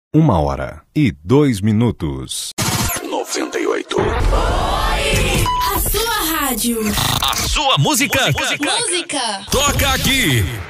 1h02. 98. A sua rádio. A sua música. Música. Toca aqui.